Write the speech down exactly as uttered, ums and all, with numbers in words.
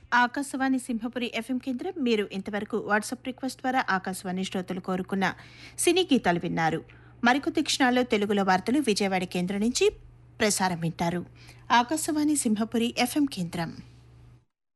Akashvani Simhapuri FM కేంద్రం. మీరు ఇంతవరకు వాట్సాప్ రిక్వెస్ట్ ద్వారా ఆకాశవాణి శ్రోతలు కోరుకున్న సినీ గీతాలు విన్నారు. మరికొద్ది క్షణాల్లో తెలుగులో వార్తలు విజయవాడ కేంద్రం నుంచి ప్రసారం వింటారు. ఆకాశవాణి సింహపురి ఎఫ్ఎం కేంద్రం.